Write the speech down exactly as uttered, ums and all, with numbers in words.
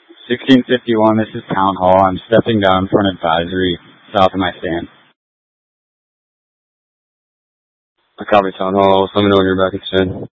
sixteen fifty-one, this is Town Hall. I'm stepping down for an advisory south of my stand. I copy Town Hall. Let me know when you're back at stand.